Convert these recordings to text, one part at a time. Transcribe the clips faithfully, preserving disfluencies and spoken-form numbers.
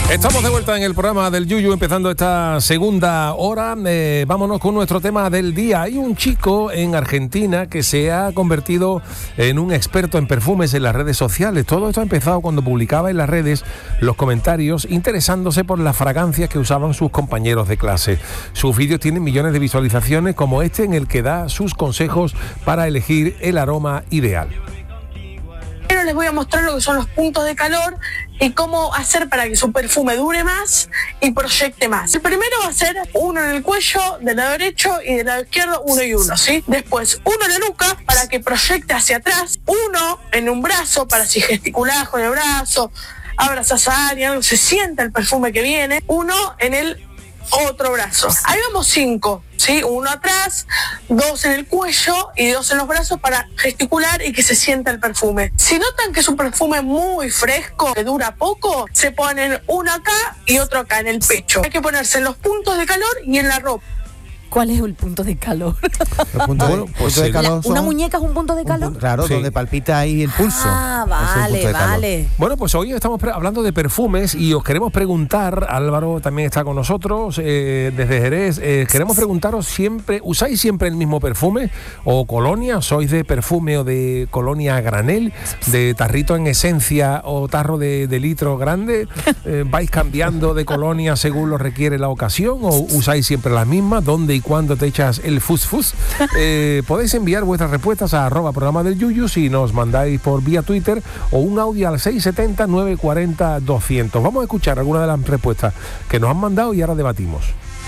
Estamos de vuelta en el programa del Yuyu, empezando esta segunda hora. Eh, vámonos con nuestro tema del día. Hay un chico en Argentina que se ha convertido en un experto en perfumes en las redes sociales. Todo esto ha empezado cuando publicaba en las redes los comentarios interesándose por las fragancias que usaban sus compañeros de clase. Sus vídeos tienen millones de visualizaciones, como este en el que da sus consejos para elegir el aroma ideal. Pero les voy a mostrar lo que son los puntos de calor y cómo hacer para que su perfume dure más y proyecte más. El primero va a ser uno en el cuello del lado derecho y del lado izquierdo uno y uno, ¿sí? Después uno en la nuca para que proyecte hacia atrás, uno en un brazo para si gesticulás con el brazo, abrazás a alguien, se sienta el perfume que viene, uno en el otro brazo. Ahí vamos cinco, ¿sí? Uno atrás, dos en el cuello y dos en los brazos para gesticular y que se sienta el perfume. Si notan que es un perfume muy fresco, que dura poco, se ponen uno acá y otro acá en el pecho. Hay que ponerse en los puntos de calor y en la ropa. ¿Cuál es el punto de calor? Los puntos de, bueno, pues de calor la, son, ¿Una muñeca es un punto de calor? Un, claro, sí. Donde palpita ahí el pulso. Ah, vale, vale. Bueno, pues hoy estamos pre- hablando de perfumes y os queremos preguntar, Álvaro también está con nosotros, eh, desde Jerez, eh, queremos preguntaros siempre, ¿usáis siempre el mismo perfume o colonia? ¿Sois de perfume o de colonia a granel? ¿De tarrito en esencia o tarro de, de litro grande? Eh, ¿Vais cambiando de colonia según lo requiere la ocasión o usáis siempre las mismas? ¿Dónde y cuándo te echas el fus fus? Eh, podéis enviar vuestras respuestas a arroba programa del Yuyu si nos mandáis por vía Twitter o un audio al seis siete cero, nueve cuatro cero, doscientos. Vamos a escuchar algunas de las respuestas que nos han mandado y ahora debatimos.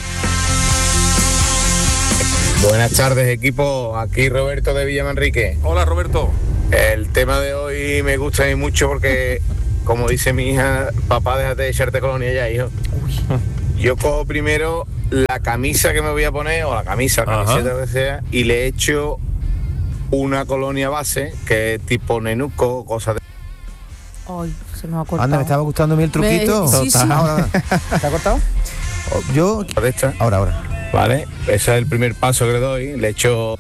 Buenas tardes, equipo. Aquí Roberto de Villamanrique. Hola, Roberto. El tema de hoy me gusta a mí mucho porque, como dice mi hija, papá, déjate de echarte colonia ya, hijo. Yo cojo primero la camisa que me voy a poner, o la camisa, la camiseta, lo que sea, y le echo una colonia base, que es tipo nenuco, cosas de... Ay, se me ha cortado. Anda, me estaba gustando a mí el truquito. Me... Sí, sí. Ahora, ¿te ha cortado? Yo... de esta. Ahora, ahora. Vale, ese es el primer paso que le doy, le echo...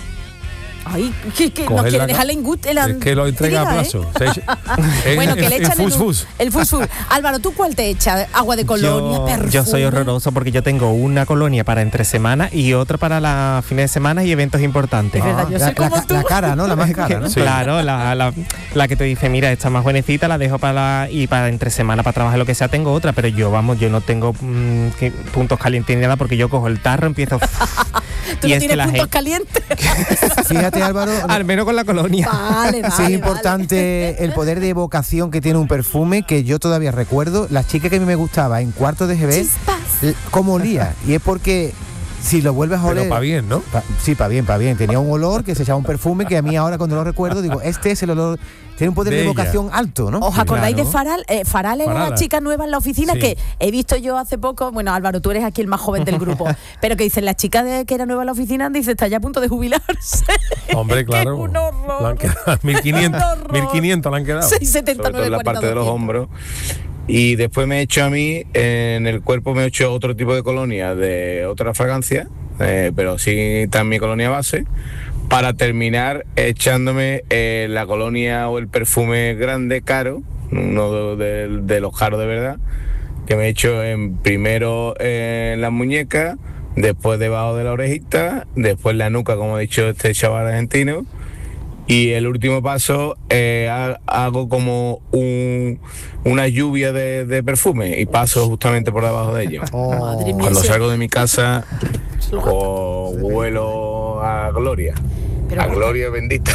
Ay, que, que no quiere dejarle en gut. Es que lo entrega a plazo. ¿eh? Bueno, que le echan el fus el fus fus. Álvaro, ¿tú cuál te echas? ¿Agua de colonia, yo, perfume? Yo soy horroroso porque yo tengo una colonia para entre semana y otra para la fines de semana y eventos importantes. Es verdad, yo la, soy como la, tú. La cara, ¿no? La más cara, ¿no? Sí. Claro, la, la, la que te dice, mira, esta más buenecita la dejo para la, y para entre semana para trabajar lo que sea tengo otra, pero yo, vamos, yo no tengo mmm, que, puntos calientes ni nada porque yo cojo el tarro, empiezo... ¿Tú y no es tienes que la puntos gente... calientes? Fíjate, Álvaro... Al menos con la colonia. Vale, vale, sí, es importante vale. el poder de evocación que tiene un perfume, que yo todavía recuerdo. La chica que a mí me gustaba en cuarto de G B, l- cómo olía. Y es porque si lo vuelves a oler... Pero para bien, ¿no? Pa, sí, para bien, para bien. Tenía un olor que se echaba un perfume que a mí ahora cuando lo recuerdo digo, este es el olor... Tiene un poder de, de evocación alto, ¿no? ¿Os acordáis Claro. de Faral? Eh, Faral era Farala. la chica nueva en la oficina Sí. que he visto yo hace poco. Bueno, Álvaro, tú eres aquí el más joven del grupo. Pero que dicen, la chica de, que era nueva en la oficina, dice, está ya a punto de jubilarse. Hombre, claro. ¡Qué un horror! Le han quedado mil quinientos, mil quinientos le han quedado. seis setenta, sobre todo en la parte de los hombros. Y después me he hecho a mí, en el cuerpo me he hecho otro tipo de colonia, de otra fragancia, eh, pero sí también colonia base, para terminar echándome eh, la colonia o el perfume grande, caro, uno de, de, de los caros de verdad, que me he hecho en, primero en las muñecas, después debajo de la orejita, después la nuca, como ha dicho este chaval argentino, y el último paso eh, hago como un, una lluvia de, de perfume y paso justamente por debajo de ellos. Oh. Madre mía, Cuando sí. salgo de mi casa, pues, huelo a gloria. Pero a bueno. gloria bendita.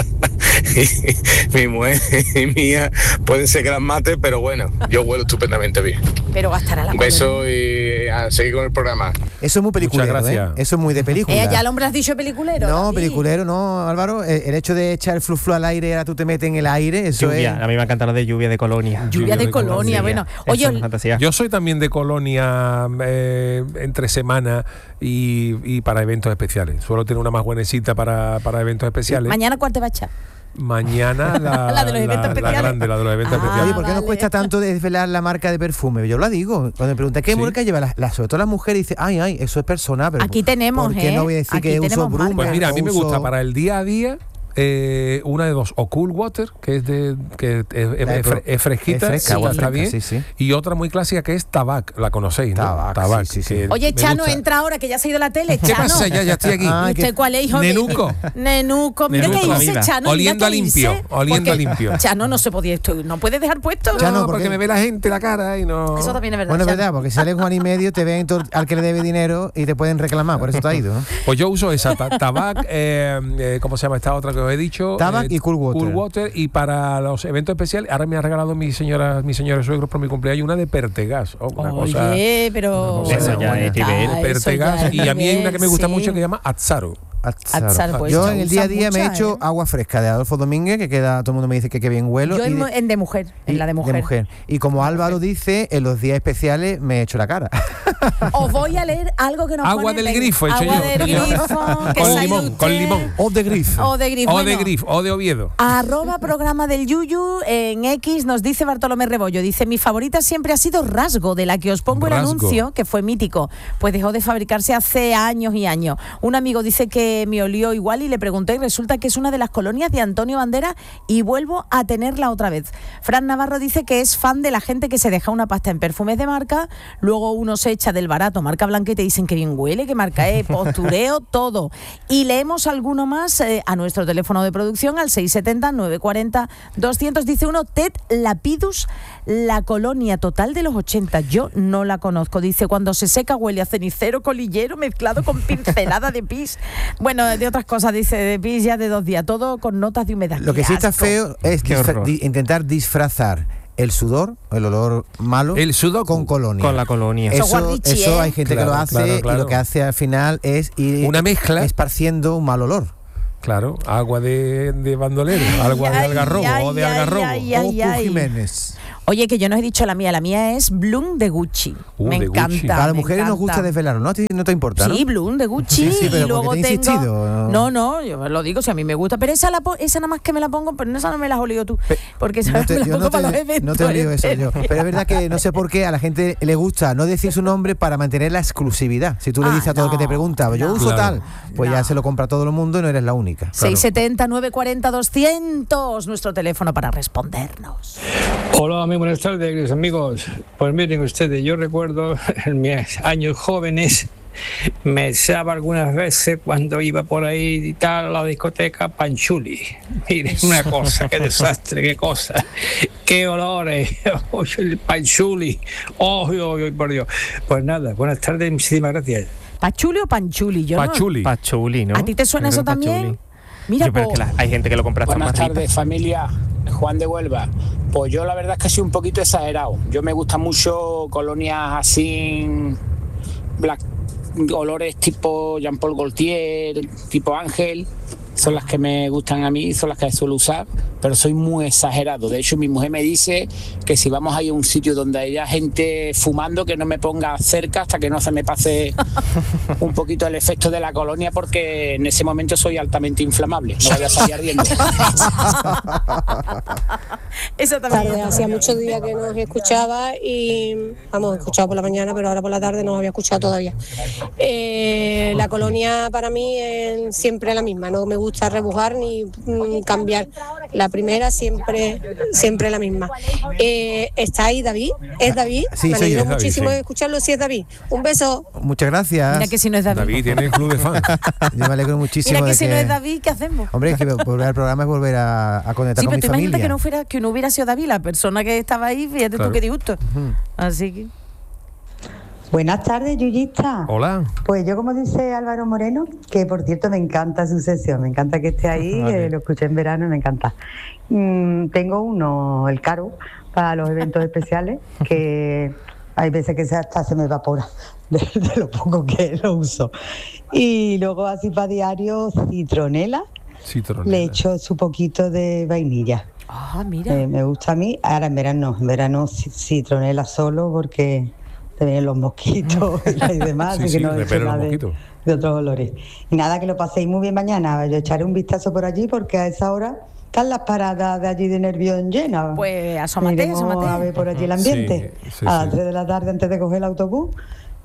Mi mujer y mía pueden ser que las mate, pero bueno, yo huelo estupendamente bien. Pero gastará la Un beso y a seguir con el programa. Eso es muy peliculero, Muchas ¿eh? gracias. Eso es muy de película. Eh, ya el hombre has dicho peliculero. No, David. peliculero, no, Álvaro. El, el hecho de echar el fluflu al aire y ahora tú te metes en el aire, eso Lluvia, es... a mí me encanta lo de lluvia de colonia. Lluvia de colonia, bueno. Eso Oye, es una fantasía. Yo soy también de colonia eh, entre semana y, y para eventos especiales. Suelo tener una más buenecita para, para eventos especiales. ¿mañana cuál te va a echar? Mañana la, La de los eventos la especiales. grande, la de los eventos Ah, especiales. Oye, ¿por qué vale. nos cuesta tanto desvelar la marca de perfume? Yo lo digo. Cuando me preguntan qué Sí. marca lleva, la, la, sobre todo las mujeres dicen, ay, ay, eso es personal. Pero Aquí tenemos, ¿por qué ¿eh? no voy a decir Aquí que uso tenemos Bruma? Pues mira, a mí me o uso- gusta para el día a día eh, una de dos, o Cool Water, que es de que es, es, La de es, pro- es fresquita, es fresca, sí, agua está fresca, bien, sí, sí. y otra muy clásica que es Tabac, la conocéis, ¿no? Tabac, Tabac, sí, sí, sí. que Oye, me Chano, gusta. entra ahora que ya se ha ido la tele. ¿Qué Chano. pasa? Ya, ya estoy aquí. Ah, ¿Y usted cuál es, hijo Nenuco. mío? Nenuco, mira Nenuco, que la dice vida. Chano. Oliendo mira a que limpio, dice, oliendo porque a limpio. Chano no se podía, esto, no puede dejar puesto. No, Chano, porque porque- me ve la gente la cara y no. Eso también es verdad. Bueno, es Chano. verdad, porque si sales Juan y medio, te ven to- al que le debe dinero y te pueden reclamar, por eso te ha ido, ¿no? Pues yo uso esa, ta- Tabac, eh, eh, ¿cómo se llama esta otra que os he dicho? Tabac Eh, y Cool Water. Cool Water. Y para los eventos especiales, ahora me ha regalado mi señora, mi señora suegro por mi cumpleaños una de Pertegas. Oh, una cosa, Oye, pero... una cosa Eso ya buena. es nivel. Ah, eso Pertegas. ya es Y a mí hay una que me gusta nivel, mucho sí. que se llama Azzaro. Azzaro. Azzaro, pues, Yo se en el usa día a día me he mucha, hecho ¿eh? agua fresca de Adolfo Domínguez, que queda, todo el mundo me dice que qué bien huelo. Yo y en, de- en de mujer, en y- la de mujer. Y como Álvaro dice, en los días especiales me he hecho la cara. Os voy a leer algo que nos Agua pone del en- grifo, he hecho Agua yo. del Yo. grifo. que Con se ha ido limón, con usted. limón. O de grifo. O de grifo. O bueno. de Grif, o de Oviedo. Arroba programa del Yuyu en X nos dice Bartolomé Rebollo, dice, mi favorita siempre ha sido Rasgo, de la que os pongo el Rasgo. anuncio, que fue mítico, pues dejó de fabricarse hace años y años. Un amigo dice que me olió igual y le pregunté y resulta que es una de las colonias de Antonio Banderas y vuelvo a tenerla otra vez. Fran Navarro dice que es fan de la gente que se deja una pasta en perfumes de marca, luego uno se echa del barato, marca blanca, y te dicen que bien huele, que marca es, postureo, todo. Y leemos alguno más eh, a nuestro teléfono de producción al seis siete cero, nueve cuatro cero, doscientos. Dice uno, Ted Lapidus, la colonia total de los ochenta. Yo no la conozco. Dice, cuando se seca huele a cenicero colillero mezclado con pincelada de pis. Bueno, de otras cosas, dice, de pis ya de dos días, todo con notas de humedad. Lo que ¡Qué sí está asco! feo es Qué disfra- horror. di- intentar disfrazar el sudor, el olor malo, El sudoku. con colonia. Con la colonia. Eso Eso, guardichi, eso ¿eh? hay gente Claro, que lo hace claro, claro. y lo que hace al final es ir Una mezcla. esparciendo un mal olor. Claro, agua de, de bandolero, agua de Ay, algarrobo ay, o de ay, algarrobo. ay, O ay, Q ay. Jiménez. Oye, que yo no he dicho la mía, la mía es Bloom de Gucci. Uh, me de encanta. Gucci. A las me mujeres nos encanta. gusta desvelarlo, ¿no? A ti no te importa, ¿no? Sí, Bloom de Gucci. Sí, sí, pero y luego porque te he tengo. insistido, ¿no? No, no, yo lo digo, si a mí me gusta. Pero esa, la po- esa nada más que me la pongo, pero esa no me la has olido tú. Porque esa No te, me la yo pongo no te, para los eventos. no te olvido eso yo. Pero es verdad que no sé por qué a la gente le gusta no decir su nombre para mantener la exclusividad. Si tú le Ah, dices a todo el que te no, pregunta, yo no. uso Claro. tal, pues No. ya se lo compra todo el mundo y no eres la única. seis siete cero, nueve cuatro cero, doscientos, nuestro teléfono para respondernos. Hola, muy buenas tardes, queridos amigos. Pues miren ustedes, yo recuerdo en mis años jóvenes, me echaba algunas veces cuando iba por ahí y tal a la discoteca Panchuli. Miren, una cosa, qué desastre, qué cosa, qué olores, oh, el Panchuli, oh, oh, oh, por Dios. Pues nada, buenas tardes, muchísimas gracias. ¿Pachuli o Panchuli? Yo no- Pachuli. Pachuli, ¿no? ¿A ti te suena Yo eso creo que también? pachuli. Mira, Yo, pero es que po- la- hay gente que lo compra hasta Buenas más rico. tardes, familia. Juan de Huelva. Pues yo la verdad es que soy un poquito exagerado. Yo me gustan mucho colonias así, black, olores tipo Jean-Paul Gaultier, tipo Ángel. Son las que me gustan a mí, son las que suelo usar, pero soy muy exagerado. De hecho, mi mujer me dice que si vamos a ir a un sitio donde haya gente fumando, que no me ponga cerca hasta que no se me pase un poquito el efecto de la colonia, porque en ese momento soy altamente inflamable. No vaya a salir ardiendo. Eso también. Tarde, hacía muchos días que no os escuchaba y vamos, he escuchado por la mañana, pero ahora por la tarde no os había escuchado todavía. Eh, la colonia para mí es siempre la misma, no me gusta rebujar ni mm, cambiar. La primera siempre, siempre la misma. Eh, ¿Está ahí David? ¿Es David? Sí, me soy yo, alegro es David, muchísimo sí. de escucharlo si es David. Un beso. Muchas gracias. Mira que si no es David. David tiene el club de fans. Yo me alegro muchísimo Mira que de si que... no es David, ¿qué hacemos? Hombre, es que volver al programa es volver a, a conectar Sí, con pero mi tú imagínate familia. que no, fuera, que no hubiera sido David, la persona que estaba ahí, fíjate Claro. tú qué disgusto. Así que... Buenas tardes, Yuyista. Hola. Pues yo, como dice Álvaro Moreno, que por cierto me encanta su sesión, me encanta que esté ahí, Vale. eh, lo escuché en verano y me encanta. Mm, tengo uno, el Caro, para los eventos especiales, que hay veces que se hasta se me evapora de, de lo poco que lo uso. Y luego así para diario, citronela, Citronela. le echo su poquito de vainilla. Ah, mira. Eh, me gusta a mí, ahora en verano no, en verano ci- citronela solo porque te vienen los mosquitos y demás, Sí, así sí, que no he hecho repelen los nada de, mosquitos. de otros olores. Y nada, que lo paséis muy bien mañana, yo echaré un vistazo por allí porque a esa hora están las paradas de allí de Nervión llenas. Pues asómate, Iremos asómate. a ver por allí el ambiente. Sí, sí, a las sí. tres de la tarde antes de coger el autobús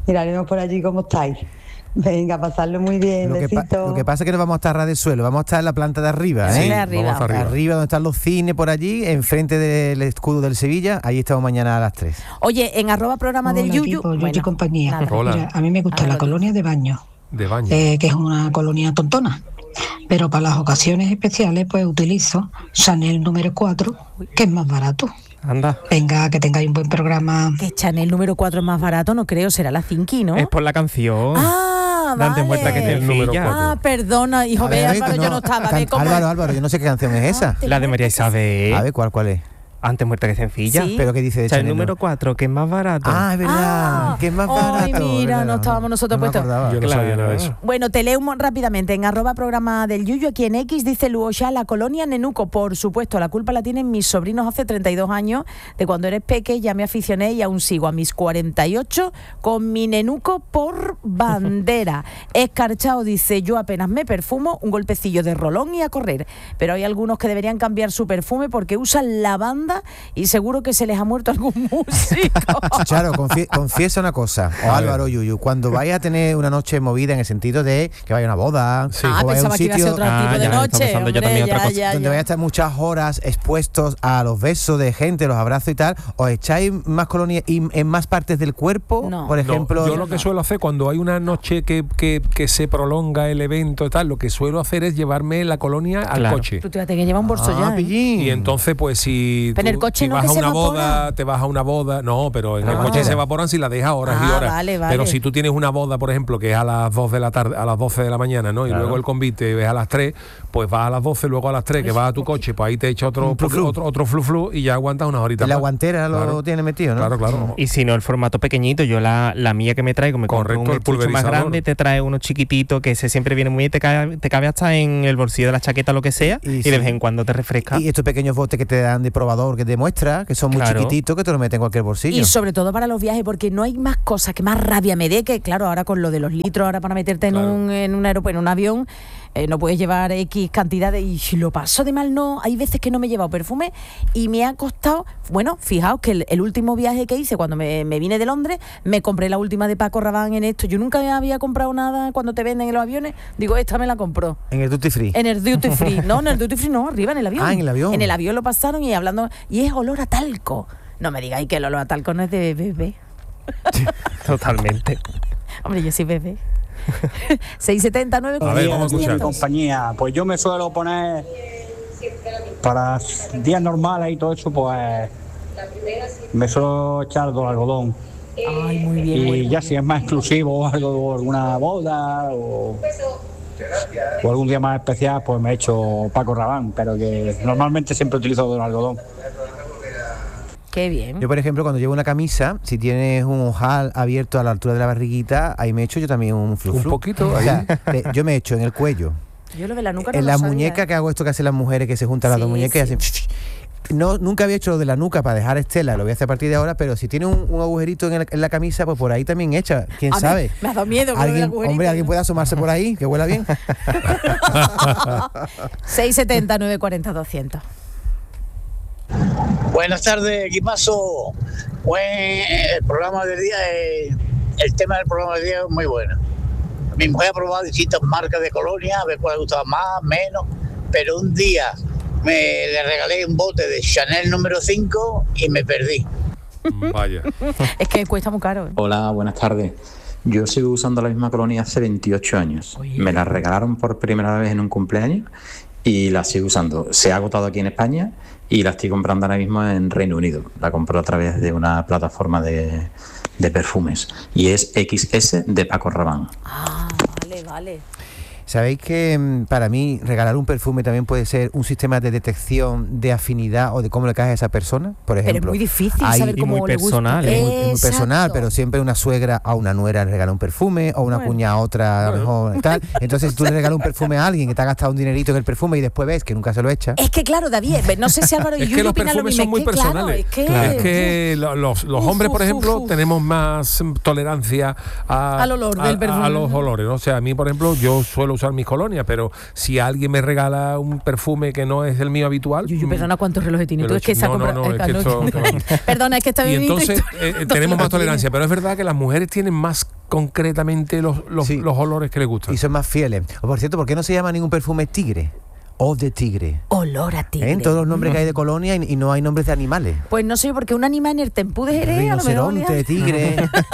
Miraremos por allí cómo estáis. Venga, pasarlo muy bien, Lo que, pa- besitos. lo que pasa es que no vamos a estar ras del suelo, vamos a estar en la planta de arriba, Sí, ¿eh? de arriba. vamos arriba. Arriba donde están los cines por allí, enfrente del escudo del Sevilla, ahí estamos mañana a las tres. Oye, en arroba programa del Hola, Yuyu. equipo, Yuyu Bueno, y compañía. nada. Hola. Mira, a mí me gusta Ahora la lo colonia de baño, De baño. eh, que es una colonia tontona. Pero para las ocasiones especiales, pues utilizo Chanel número cuatro, que es más barato. Anda. Venga, que tengáis un buen programa. Que Chanel número cuatro es más barato, no creo, será la Cinqui, ¿no? Es por la canción. Ah, Dante vale. muestra que El número sencilla. cuatro. Ah, perdona, hijo, A ve, ver, a ver, Álvaro, que yo no estaba. can- Ve cómo- Álvaro, Álvaro, yo no sé qué canción es esa. te La de juro María que sí. Isabel. A ver, ¿cuál, cuál es? Antes muerta que sencilla. Sí. Pero ¿qué dice de O sea, el Chanel, número no? cuatro, que es más barato. Ah, es verdad, Ah, que es más ay, barato. mira, ¿verdad? no estábamos nosotros no me puestos. acordaba. Yo no claro. sabía nada de eso. Bueno, te leo un- rápidamente. En arroba programa del Yuyu, aquí en X, dice Luosha, la colonia Nenuco. Por supuesto, la culpa la tienen mis sobrinos hace treinta y dos años. De cuando eres peque ya me aficioné y aún sigo a mis cuarenta y ocho con mi Nenuco por bandera. Escarchado dice, yo apenas me perfumo, un golpecillo de rolón y a correr. Pero hay algunos que deberían cambiar su perfume porque usan lavanda y seguro que se les ha muerto algún músico. Charo, confie- confiesa una cosa, o A ver. Álvaro, Yuyu, cuando vayas a tener una noche movida en el sentido de que vaya a una boda, Ah, o vaya a un pensaba que iba a ser sitio otro Ah, tipo de ya, estaba noche. pensando yo hombre, también otra ya, cosa. ya, donde ya. vaya a estar muchas horas expuestos a los besos de gente, los abrazos y tal, ¿os echáis más colonias y en más partes del cuerpo? No. Por No, ejemplo, yo lo que suelo hacer cuando hay una noche que, que, que se prolonga el evento y tal, lo que suelo hacer es llevarme la colonia al Claro. coche. Tú te que lleva un bolso Ah, ya. ¿eh? pillín. Y entonces, pues si, Pero en el tú- coche si no, vas que a se una evapora. boda, te vas a una boda, no, pero en el Ah. coche se evaporan si la dejas horas y Ah, horas. vale, vale. Pero si tú tienes una boda, por ejemplo, que es a las dos de la tarde, a las doce de la mañana, ¿no? Y Claro. luego el convite es a las tres, pues vas a las doce, luego a las tres, que vas a tu coche, pues ahí te echa otro Un flu flu. otro, otro flu flu y ya aguantas unas horitas en la más. guantera lo Claro. tiene metido, ¿no? Claro, claro. Y si no, el formato pequeñito, yo la, la mía que me traigo, me compro Correcto, un el estuche más pulverizador. grande y te trae uno chiquitito que ese siempre viene muy bien, te cabe, te cabe hasta en el bolsillo de la chaqueta, lo que sea, Y y, sí. de vez en cuando te refresca. Y estos pequeños botes que te dan de probador, que te muestra, que son muy Claro. chiquititos, que te lo meten en cualquier bolsillo. Y sobre todo para los viajes, porque no hay más cosas que más rabia me dé que, claro, ahora con lo de los litros, ahora para meterte en, Claro. un, en un aeropuerto, en un avión, eh, no puedes llevar X cantidad de... Y si lo paso de mal, no. Hay veces que no me he llevado perfume y me ha costado... Bueno, fijaos que el, el último viaje que hice, cuando me, me vine de Londres, me compré la última de Paco Rabanne en esto. Yo nunca había comprado nada cuando te venden en los aviones. Digo, esta me la compró. En el duty free. En el duty free. No, en el duty free no, arriba en el avión. Ah, en el avión. En el avión lo pasaron y hablando... Y es olor a talco. No me digáis que el olor a talco no es de bebé. Totalmente. Hombre, yo soy bebé. seiscientos setenta y nueve. A ver, vamos a escuchar. Compañía, pues yo me suelo poner para días normales y todo eso, pues me suelo echar dos algodón. Ay, muy bien. muy Y bien. ya si es más exclusivo, algo, alguna boda o, o algún día más especial, pues me echo Paco Rabanne, pero que normalmente siempre utilizo dos algodón. Qué bien. Yo, por ejemplo, cuando llevo una camisa, si tienes un ojal abierto a la altura de la barriguita, ahí me echo yo también un flu Un flu. poquito, O sea, te- yo me echo en el cuello, Yo lo de la nuca no en lo la sabía, muñeca, ¿eh? que hago esto que hacen las mujeres, que se juntan las Sí, dos muñecas sí. y hacen... No, nunca había hecho lo de la nuca para dejar estela, lo voy a hacer a partir de ahora, pero si tiene un, un agujerito en, el- en la camisa, pues por ahí también echa, quién A mí sabe. Me ha dado miedo. con lo del ¿Alguien, agujerito, hombre, alguien ¿no? puede asomarse por ahí, que huela bien. seiscientos setenta, novecientos cuarenta, doscientos. Buenas tardes, equipazo. Buen, el programa del día, es, el tema del programa del día es muy bueno. Mi mujer ha probado distintas marcas de colonia, a ver cuál le gustaba más, menos, pero un día me le regalé un bote de Chanel número cinco y me perdí. Vaya. Es que cuesta muy caro. ¿eh? Hola, buenas tardes. Yo sigo usando la misma colonia hace veintiocho años. Oye. Me la regalaron por primera vez en un cumpleaños y la sigo usando. Se ha agotado aquí en España y la estoy comprando ahora mismo en Reino Unido. La compro a través de una plataforma de, de perfumes y es equis ese de Paco Rabanne. Ah, vale, vale. ¿Sabéis que mm, para mí regalar un perfume también puede ser un sistema de detección de afinidad o de cómo le cae a esa persona? Por ejemplo, Pero es muy difícil hay- saber y cómo muy le gusta. personal, ¿eh? Es muy, es muy Exacto. personal, pero siempre una suegra a una nuera le regala un perfume o una Bueno. cuñada a otra a lo mejor tal. Entonces si tú le regalas un perfume a alguien que te ha gastado un dinerito en el perfume y después ves que nunca se lo echa. Es que claro, David, no sé si Álvaro y Es que Yuyu los opinan lo perfumes mismo. son muy es que, claro, personales. es que, Es que lo- los, los Uf, hombres, por uf, ejemplo, uf, uf. tenemos más mm, tolerancia a, Al olor a- del perfume. a los olores, ¿no? O sea, a mí, por ejemplo, yo suelo usar mis colonias, pero si alguien me regala un perfume que no es el mío habitual... Yo, yo perdona, ¿cuántos relojes tienes tú? Pero Es que se ha no, no, comprado... no, es que esto- Perdona, es que está Y bien. entonces eh, tenemos más tolerancia, pero es verdad que las mujeres tienen más concretamente los, los, los olores que les gustan. Y son más fieles. O, por cierto, ¿por qué no se llama ningún perfume tigre? O de tigre. Olor a tigre. ¿Eh? En todos los nombres que hay de colonia y, y no hay nombres de animales. Pues no sé, porque un animal en el tempú de Jerez a lo mejor... Rinoceronte, tigre.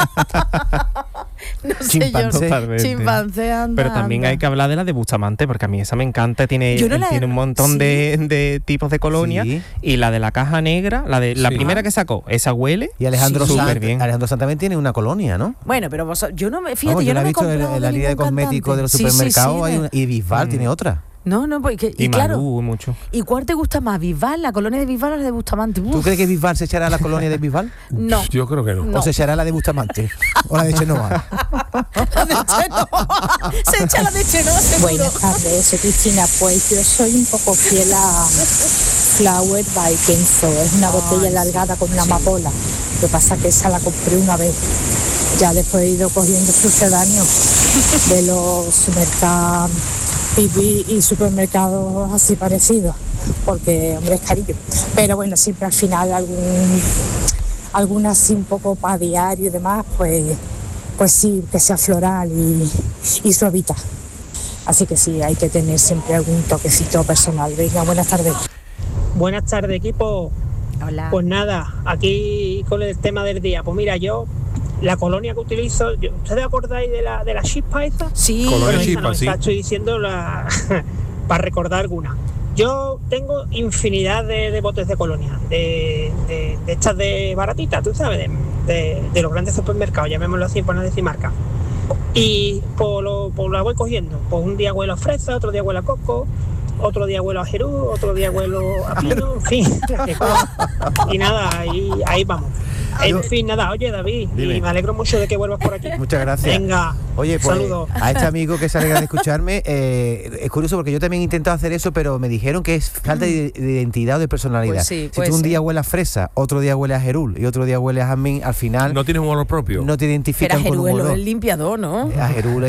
No sé yo. Totalmente. Chimpancé, anda, Pero también anda. hay que hablar de la de Bustamante, porque a mí esa me encanta, tiene, Yo no la he- tiene un montón sí. de, de tipos de colonia, Sí. y la de la caja negra, la de la Sí. primera que sacó, esa huele Y Alejandro súper Sanz, bien. Alejandro Sanz también tiene una colonia, ¿no? Bueno, pero vos, yo no me... Fíjate, Vamos, yo, yo no la he me he visto en, comprado en la de línea de ningún cosméticos de los cantante. Sí, sí, supermercados sí, hay de- una- y Bisbal Mm. tiene otra. No, no, porque... Y, Y claro... Malú, mucho. ¿Y cuál te gusta más? ¿Bisbal? ¿La colonia de Bisbal o la de Bustamante? ¿Tú Uf, crees que Bisbal se echará a la colonia de Bisbal? no. Yo creo que no. No. ¿O se echará la de Bustamante? ¿O la de Chenoa? La de Chenoa. Se echa la de Chenoa, seguro. Buenas tardes, soy Cristina. Pues yo soy un poco fiel a Flower by Kenzo. Es una botella alargada con una amapola. Lo que pasa que esa la compré una vez. Ya después he ido cogiendo sucedáneos de los mercados pipí y supermercados así parecidos. Porque, hombre, es carillo. Pero bueno, siempre al final algún alguna así un poco para diario y demás, pues, pues sí, que sea floral y, y suavita. Así que sí, hay que tener siempre algún toquecito personal. Venga, buenas tardes. Buenas tardes, equipo. Hola. Pues nada, aquí con el tema del día. Pues mira, yo, la colonia que utilizo, yo- ¿ustedes acordáis de la, de la chispa esta? Sí. Colonia Bueno, esa chispa, no, sí. esta estoy diciendo la, para recordar alguna. Yo tengo infinidad de, de botes de colonia, de, de, de estas de baratitas, tú sabes, de, de, de los grandes supermercados, llamémoslo así, por no decir marca. Y pues lo, pues la voy cogiendo. Pues un día huelo a fresa, otro día huelo a coco, otro día huelo a jerú, otro día huelo a pino, en fin. Y nada, ahí, ahí vamos. En fin, nada, oye David, Dime. y me alegro mucho de que vuelvas por aquí. Muchas gracias. Venga, Oye, pues saludos. a este amigo que se alegra de escucharme, eh, es curioso porque yo también he intentado hacer eso, pero me dijeron que es falta de, de identidad o de personalidad. Pues sí, si puede tú un ser. día hueles a fresa, otro día hueles a jerul y otro día hueles a jazmín, al final No tienes un olor propio. no te Pero identifican con un Jeruelo olor. es limpiador, ¿no? A jerul